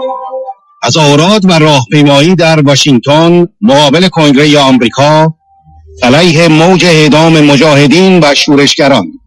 تظاهرات و راهپیمایی در واشنگتن مقابل کنگره آمریکا علیه موج اعدام مجاهدین و شورشگران.